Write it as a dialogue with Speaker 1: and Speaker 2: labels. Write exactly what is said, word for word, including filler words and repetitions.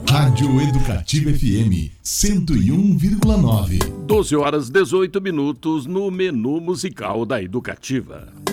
Speaker 1: Rádio Educativa F M cento e um vírgula nove.
Speaker 2: doze horas dezoito minutos no menu musical da Educativa.